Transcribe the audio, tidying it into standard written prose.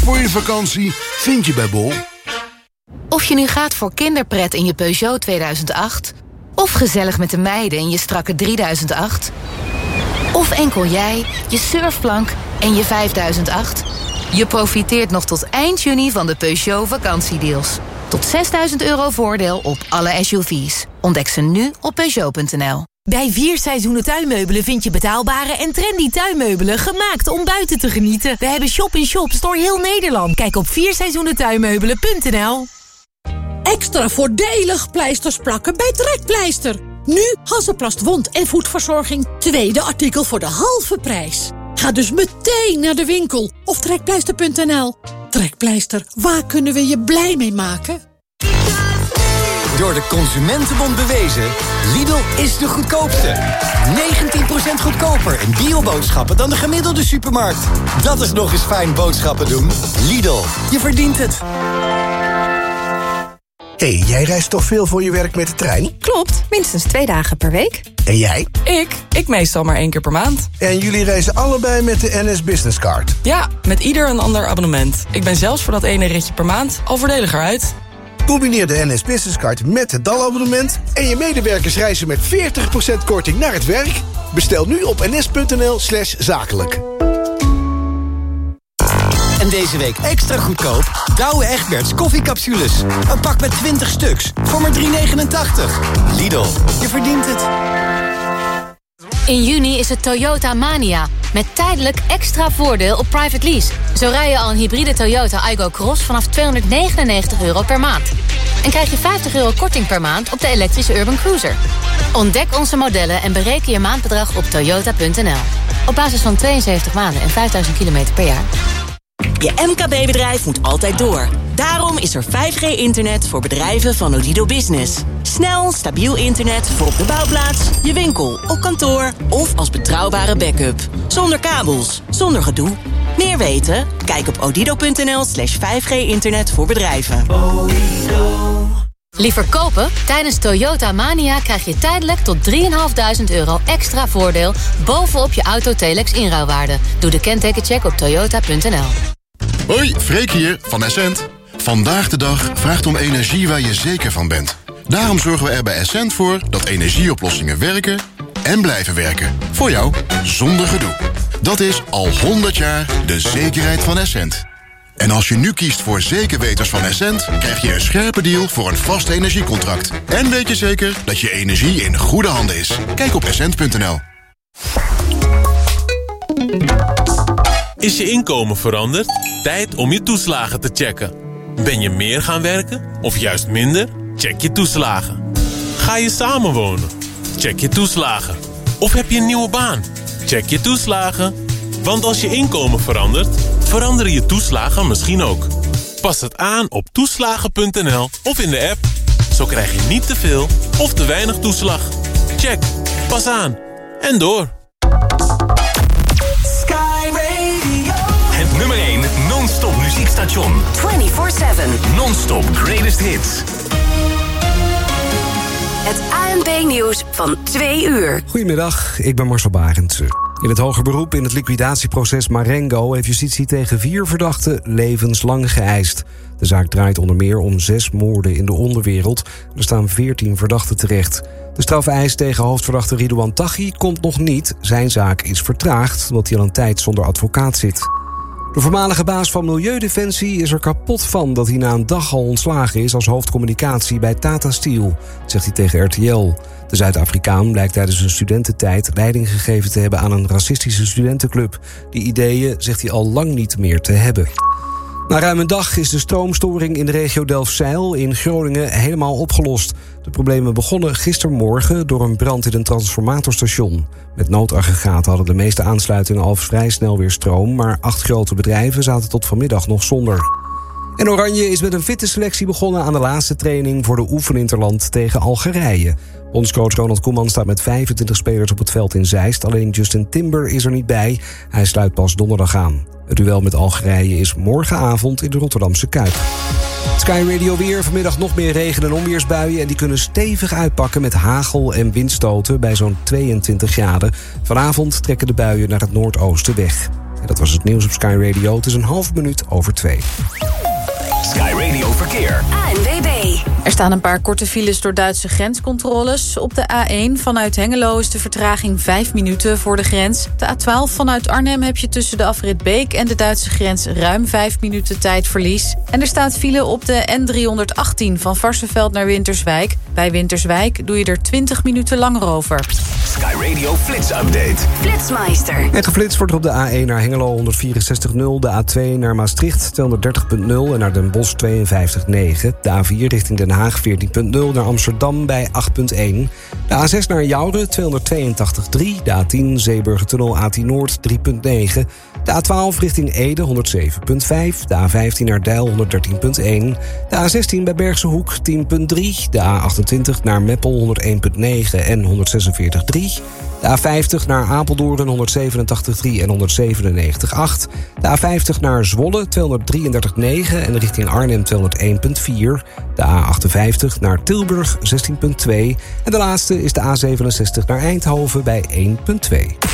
Voor je vakantie vind je bij Bol. Of je nu gaat voor kinderpret in je Peugeot 2008... of gezellig met de meiden in je strakke 3008... of enkel jij, je surfplank en je 5008... je profiteert nog tot eind juni van de Peugeot vakantiedeals. Tot €6.000 voordeel op alle SUV's. Ontdek ze nu op Peugeot.nl. Bij 4 Seizoenen Tuinmeubelen vind je betaalbare en trendy tuinmeubelen gemaakt om buiten te genieten. We hebben shop-in-shops door heel Nederland. Kijk op 4seizoenentuinmeubelen.nl. Extra voordelig pleisters plakken bij Trekpleister. Nu Hansaplast wond- en voetverzorging. Tweede artikel voor de halve prijs. Ga dus meteen naar de winkel of trekpleister.nl. Trekpleister, waar kunnen we je blij mee maken? Door de Consumentenbond bewezen, Lidl is de goedkoopste. 19% goedkoper in bioboodschappen dan de gemiddelde supermarkt. Dat is nog eens fijn boodschappen doen. Lidl, je verdient het. Hey, jij reist toch veel voor je werk met de trein? Klopt, minstens 2 dagen per week. En jij? Ik meestal maar 1 keer per maand. En jullie reizen allebei met de NS Business Card? Ja, met ieder een ander abonnement. Ik ben zelfs voor dat ene ritje per maand al voordeliger uit. Combineer de NS Business Card met het DAL-abonnement... en je medewerkers reizen met 40% korting naar het werk. Bestel nu op ns.nl/zakelijk. En deze week extra goedkoop Douwe Egberts koffiecapsules. Een pak met 20 stuks voor maar €3,89. Lidl, je verdient het. In juni is het Toyota Mania. Met tijdelijk extra voordeel op private lease. Zo rij je al een hybride Toyota Aygo Cross vanaf €299 per maand. En krijg je €50 korting per maand op de elektrische Urban Cruiser. Ontdek onze modellen en bereken je maandbedrag op toyota.nl. Op basis van 72 maanden en 5000 kilometer per jaar. Je MKB-bedrijf moet altijd door. Daarom is er 5G-internet voor bedrijven van Odido Business. Snel, stabiel internet voor op de bouwplaats, je winkel, op kantoor of als betrouwbare backup. Zonder kabels, zonder gedoe. Meer weten? Kijk op odido.nl/5G-internet voor bedrijven. Liever kopen? Tijdens Toyota Mania krijg je tijdelijk tot €3.500 extra voordeel bovenop je Auto-Telex inruilwaarde. Doe de kentekencheck op toyota.nl. Hoi, Freek hier van Essent. Vandaag de dag vraagt om energie waar je zeker van bent. Daarom zorgen we er bij Essent voor dat energieoplossingen werken en blijven werken. Voor jou, zonder gedoe. Dat is al 100 jaar de zekerheid van Essent. En als je nu kiest voor zekerweters van Essent, krijg je een scherpe deal voor een vast energiecontract. En weet je zeker dat je energie in goede handen is. Kijk op essent.nl. Is je inkomen veranderd? Tijd om je toeslagen te checken. Ben je meer gaan werken of juist minder? Check je toeslagen. Ga je samenwonen? Check je toeslagen. Of heb je een nieuwe baan? Check je toeslagen. Want als je inkomen verandert, veranderen je toeslagen misschien ook. Pas het aan op toeslagen.nl of in de app. Zo krijg je niet te veel of te weinig toeslag. Check. Pas aan. En door. Sky Radio. Het nummer 1 non-stop muziekstation. 24/7. Non-stop greatest hits. Het ANP-nieuws van 2 uur. Goedemiddag, ik ben Marcel Barendse. In het hoger beroep in het liquidatieproces Marengo heeft justitie tegen 4 verdachten levenslang geëist. De zaak draait onder meer om 6 moorden in de onderwereld. Er staan 14 verdachten terecht. De strafeis tegen hoofdverdachte Ridouan Taghi komt nog niet. Zijn zaak is vertraagd omdat hij al een tijd zonder advocaat zit. De voormalige baas van Milieudefensie is er kapot van dat hij na een dag al ontslagen is als hoofdcommunicatie bij Tata Steel, zegt hij tegen RTL. De Zuid-Afrikaan blijkt tijdens zijn studententijd leiding gegeven te hebben aan een racistische studentenclub. Die ideeën zegt hij al lang niet meer te hebben. Na ruim een dag is de stroomstoring in de regio Delfzijl in Groningen helemaal opgelost. De problemen begonnen gistermorgen door een brand in een transformatorstation. Met noodaggregaten hadden de meeste aansluitingen al vrij snel weer stroom, maar 8 grote bedrijven zaten tot vanmiddag nog zonder. En Oranje is met een fitnessselectie begonnen aan de laatste training voor de oefeninterland tegen Algerije. Bondscoach Ronald Koeman staat met 25 spelers op het veld in Zeist. Alleen Justin Timber is er niet bij. Hij sluit pas donderdag aan. Het duel met Algerije is morgenavond in de Rotterdamse Kuip. Sky Radio weer. Vanmiddag nog meer regen- en onweersbuien. En die kunnen stevig uitpakken met hagel en windstoten bij zo'n 22 graden. Vanavond trekken de buien naar het noordoosten weg. En dat was het nieuws op Sky Radio. Het is 2:30. Sky Radio Verkeer. ANWB. Er staan een paar korte files door Duitse grenscontroles. Op de A1 vanuit Hengelo is de vertraging 5 minuten voor de grens. De A12 vanuit Arnhem heb je tussen de afrit Beek en de Duitse grens ruim 5 minuten tijdverlies. En er staat file op de N318 van Varsseveld naar Winterswijk. Bij Winterswijk doe je er 20 minuten langer over. Sky Radio Flits Update. Flitsmeister. En geflitst wordt er op de A1 naar Hengelo 164.0, de A2 naar Maastricht 230.0 en naar Den Bosch 52.9. De A4 richting Den Haag 14.0, naar Amsterdam bij 8.1. De A6 naar Joure 282.3, de A10 Zeeburgertunnel A10 Noord 3.9. De A12 richting Ede 107.5, de A15 naar Deil 113.1. De A16 bij Bergse Hoek 10.3, de A28 naar Meppel 101.9 en 146.3. De A50 naar Apeldoorn 187.3 en 197.8. De A50 naar Zwolle 233.9 en richting Arnhem 201.4. De A58 naar Tilburg 16.2. En de laatste is de A67 naar Eindhoven bij 1.2.